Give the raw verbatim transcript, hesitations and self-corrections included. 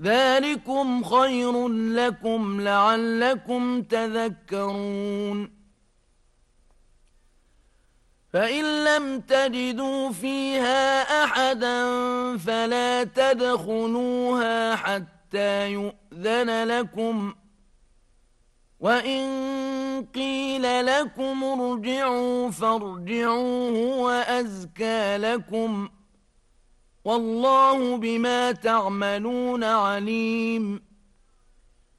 ذلكم خير لكم لعلكم تذكرون فإن لم تجدوا فيها أحدا فلا تدخلوها حتى يؤذن لكم وإن قيل لكم ارجعوا فارجعوا هو أزكى لكم والله بما تعملون عليم